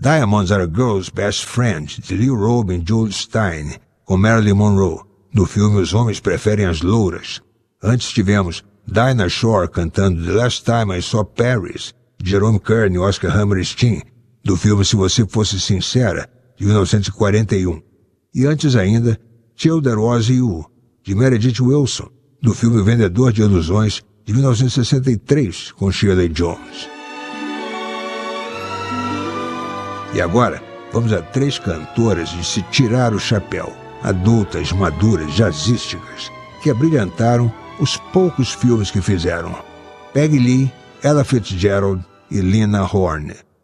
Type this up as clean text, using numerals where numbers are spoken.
Diamonds Are a Girl's Best Friend, de Leo Robin e Jules Stein, com Marilyn Monroe, do filme Os Homens Preferem as Louras. Antes tivemos Dinah Shore cantando The Last Time I Saw Paris, de Jerome Kern e Oscar Hammerstein, do filme Se Você Fosse Sincera, de 1941. E antes ainda, Till There Was You, de Meredith Willson, do filme Vendedor de Ilusões, de 1963, com Shirley Jones. E agora, vamos a 3 cantoras de se tirar o chapéu, adultas, maduras, jazzísticas, que abrilhantaram os poucos filmes que fizeram. Peggy Lee, Ella Fitzgerald e Lena Horne.